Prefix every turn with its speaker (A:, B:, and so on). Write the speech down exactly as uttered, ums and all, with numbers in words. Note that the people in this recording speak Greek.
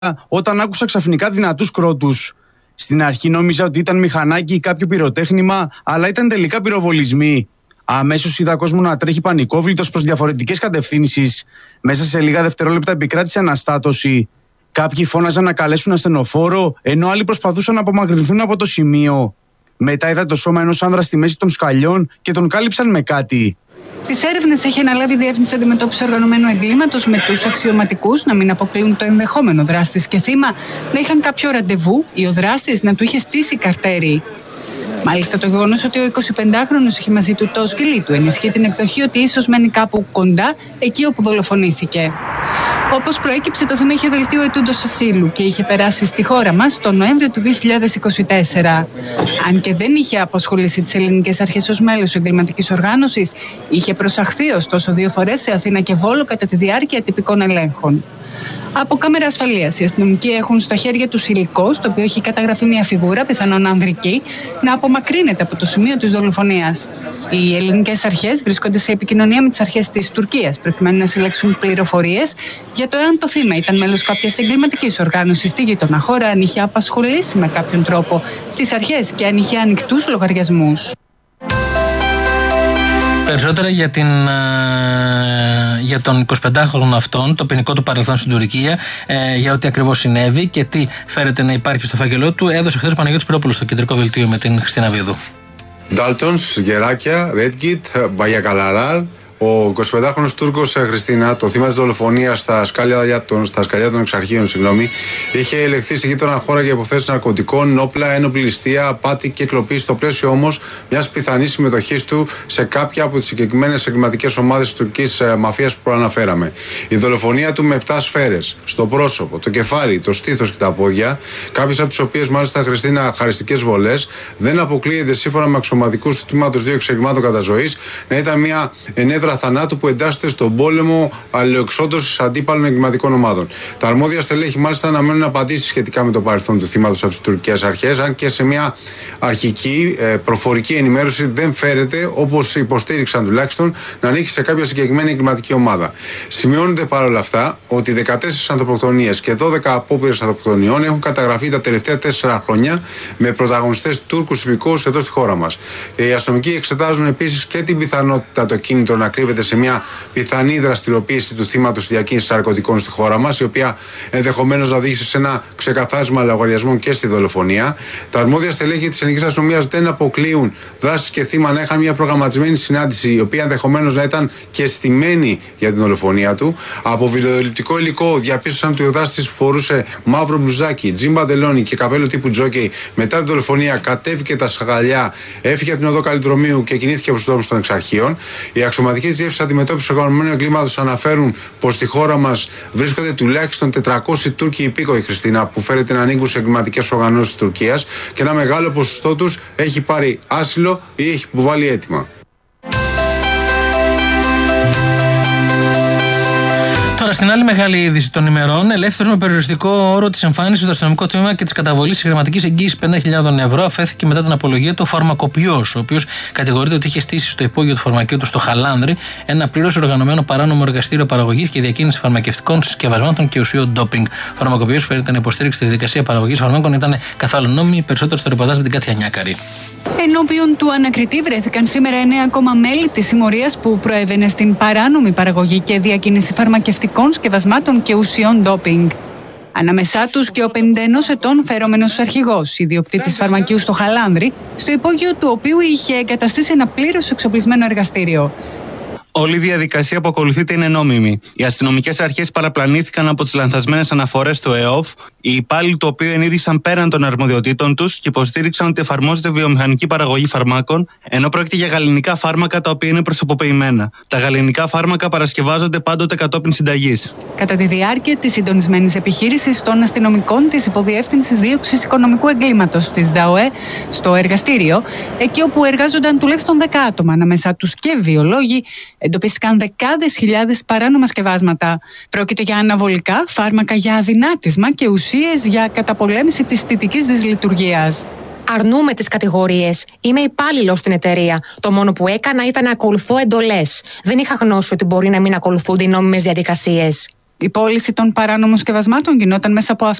A: όταν άκουσα ξαφνικά δυνατούς κρότους. Στην αρχή νόμιζα ότι ήταν μηχανάκι ή κάποιο πυροτέχνημα, αλλά ήταν τελικά πυροβολισμοί. Αμέσως είδα κόσμο να τρέχει πανικόβλητος προς διαφορετικές κατευθύνσεις. Μέσα σε λίγα δευτερόλεπτα επικράτησε αναστάτωση. Κάποιοι φώναζαν να καλέσουν ασθενοφόρο, ενώ άλλοι προσπαθούσαν να απομακρυνθούν από το σημείο. Μετά είδα το σώμα ενός άνδρα στη μέση των σκαλιών και τον κάλυψαν με κάτι.
B: Τις έρευνες έχει αναλάβει η Διεύθυνση Αντιμετώπισης Οργανωμένου Εγκλήματος, με τους αξιωματικούς να μην αποκλείουν το ενδεχόμενο δράστης και θύμα να είχαν κάποιο ραντεβού ή ο δράστης να του είχε στήσει καρτέρι. Μάλιστα, το γεγονός ότι ο εικοσιπεντάχρονος είχε μαζί του το σκυλί του ενισχύει την εκδοχή ότι ίσως μένει κάπου κοντά εκεί όπου δολοφονήθηκε. Όπως προέκυψε, το θέμα είχε δελτίο ετούντος ασύλου και είχε περάσει στη χώρα μας τον Νοέμβριο του δύο χιλιάδες είκοσι τέσσερα. Αν και δεν είχε απασχολήσει τις ελληνικές αρχές ως μέλος εγκληματικής οργάνωσης, είχε προσαχθεί ωστόσο δύο φορές σε Αθήνα και Βόλο κατά τη διάρκεια τυπικών ελέγχων. Από κάμερα ασφαλείας, οι αστυνομικοί έχουν στα χέρια τους υλικό, στο οποίο έχει καταγραφεί μια φιγούρα, πιθανόν ανδρική, να απομακρύνεται από το σημείο της δολοφονίας. Οι ελληνικές αρχές βρίσκονται σε επικοινωνία με τις αρχές της Τουρκίας, προκειμένου να συλλέξουν πληροφορίες για το εάν το θύμα ήταν μέλος κάποιας εγκληματικής οργάνωσης στη γείτονα χώρα, αν είχε απασχολήσει με κάποιον τρόπο τις αρχές και αν είχε ανοιχτούς λογαριασμούς.
C: Περισσότερα για, την, για τον εικοσιπεντάχρονο αυτόν, το ποινικό του παρελθόν στην Τουρκία, για ό,τι ακριβώς συνέβη και τι φέρεται να υπάρχει στο φάκελό του, έδωσε χθες ο Παναγιώτης Πυρόπουλος στο κεντρικό δελτίο με την Χριστίνα Βίδου.
D: Ντάλτονς, Γεράκια, Ρέντγκιτ, Μπαγιακαλαράρ. Ο εικοσιπεντάχρονος Τούρκος Χριστίνα, το θύμα της δολοφονίας στα σκαλιά των, στα σκαλιά των εξαρχείων, συγγνώμη, είχε ελεγχθεί σε γείτονα χώρα για υποθέσεις ναρκωτικών, όπλα, ένοπλη ληστεία, απάτη και κλοπή, στο πλαίσιο όμως μιας πιθανής συμμετοχής του σε κάποια από τις συγκεκριμένες εγκληματικές ομάδες της τουρκικής μαφίας που προαναφέραμε. Η δολοφονία του με επτά σφαίρες στο πρόσωπο, το κεφάλι, το στήθος και τα πόδια, κάποιες από τις οποίες μάλιστα Χριστίνα χαριστικές βολές, δεν αποκλείεται σύμφωνα με αξιωματικούς του τμήματος δύο εξεγκλημάτων κατά ζωής να ήταν μια ενέδρα θανάτου που εντάσσεται στον πόλεμο αλληλοεξόντωσης αντίπαλων εγκληματικών ομάδων. Τα αρμόδια στελέχη μάλιστα αναμένουν απαντήσεις σχετικά με το παρελθόν του θύματος από τις τουρκικές αρχές, αν και σε μια αρχική προφορική ενημέρωση δεν φέρεται, όπως υποστήριξαν τουλάχιστον, να ανήκει σε κάποια συγκεκριμένη εγκληματική ομάδα. Σημειώνεται παρόλα αυτά ότι δεκατέσσερις ανθρωποκτονίες και δώδεκα απόπειρες ανθρωποκτονιών έχουν καταγραφεί τα τελευταία τέσσερα χρόνια με πρωταγωνιστές Τούρκους υπηκόους εδώ στη χώρα μας. Οι αστυνομικοί εξετάζουν επίσης και την πιθανότητα το κίνητρο να κρύβεται σε μια πιθανή δραστηριοποίηση του θύματος διακίνησης ναρκωτικών στη χώρα μας, η οποία ενδεχομένως να οδήγησε σε ένα ξεκαθάρισμα λογαριασμών και στη δολοφονία. Τα αρμόδια στελέχη της ελληνικής αστυνομίας δεν αποκλείουν δράσεις και θύμα να είχαν μια προγραμματισμένη συνάντηση, η οποία ενδεχομένως να ήταν και στημένη για την δολοφονία του. Από βιντεοληπτικό υλικό διαπίστωσαν ότι ο δράστης φορούσε μαύρο μπλουζάκι, τζιν παντελόνι και καπέλο τύπου τζόκεϊ. Μετά την δολοφονία κατέβηκε τα σκαλιά, έφυγε από την οδό Καλλιδρομείου και κινήθηκε προς τους δρόμους των εξαρχείων. Οι αξιωματικοί της Διεύθυνσης Αντιμετώπισης Οργανωμένου Εγκλήματος αναφέρουν πως στη χώρα μας βρίσκονται τουλάχιστον τετρακόσιοι Τούρκοι υπήκοοι, Χριστίνα, που φέρεται να ανήκουν σε εγκληματικές οργανώσεις της Τουρκίας και ένα μεγάλο ποσοστό τους έχει πάρει άσυλο ή έχει υποβάλει αίτημα.
C: Τώρα, στην άλλη μεγάλη είδηση των ημερών, ελεύθερος με περιοριστικό όρο της εμφάνισης στο αστυνομικό τμήμα και της καταβολής της χρηματικής εγγύησης πενήντα χιλιάδες ευρώ αφέθηκε μετά την απολογία του φαρμακοποιός, ο οποίος κατηγορείται ότι είχε στήσει στο υπόγειο του φαρμακείου του στο Χαλάνδρι ένα πλήρως οργανωμένο παράνομο εργαστήριο παραγωγής και διακίνησης φαρμακευτικών συσκευασμάτων και ουσιών ντόπινγκ. Ο φαρμακοποιός φέρεται να υποστήριξει τη διαδικασία παραγωγής φαρμάκων, ήταν καθόλου νόμιμη, περισσότερο στο ρεπορτάζ με την Κάτια Νιάκαρη.
B: Ενώπιον του ανακριτή βρέθηκαν σήμερα εννέα ακόμα μέλη της συμμορίας που προέβαινε στην παράνομη παραγωγή και διακίνηση φαρμακευτικών σκευασμάτων και ουσιών ντόπινγκ. Ανάμεσά τους και ο πενήντα ενός ετών φερόμενος αρχηγός, ιδιοκτήτης φαρμακείου στο Χαλάνδρι, στο υπόγειο του οποίου είχε εγκαταστήσει ένα πλήρως εξοπλισμένο εργαστήριο.
E: Όλη η διαδικασία που ακολουθείται είναι νόμιμη. Οι αστυνομικές αρχές παραπλανήθηκαν από τις λανθασμένες αναφορές του ΕΟΦ, οι υπάλληλοι του οποίου ενήργησαν πέραν των αρμοδιοτήτων τους και υποστήριξαν ότι εφαρμόζεται βιομηχανική παραγωγή φαρμάκων, ενώ πρόκειται για γαλλινικά φάρμακα τα οποία είναι προσωποποιημένα. Τα γαλλινικά φάρμακα παρασκευάζονται πάντοτε κατόπιν συνταγής.
B: Κατά τη διάρκεια της συντονισμένης επιχείρησης των αστυνομικών της Υποδιεύθυνσης Δίωξης Οικονομικού Εγκλήματος της ΔΑΟΕ στο εργαστήριο, εκεί όπου εργάζονταν τουλάχιστον δέκα άτομα, ανάμεσά τους και βιολόγοι, εντοπίστηκαν δεκάδες χιλιάδες παράνομα σκευάσματα. Πρόκειται για αναβολικά, φάρμακα για αδυνάτισμα και ουσίες για καταπολέμηση της θητικής δυσλειτουργίας.
F: Αρνούμε τις κατηγορίες. Είμαι υπάλληλος στην εταιρεία. Το μόνο που έκανα ήταν να ακολουθώ εντολές. Δεν είχα γνώση ότι μπορεί να μην ακολουθούνται οι νόμιμες διαδικασίες.
B: Η πώληση των παράνομων σκευασμάτων γινόταν μέσα από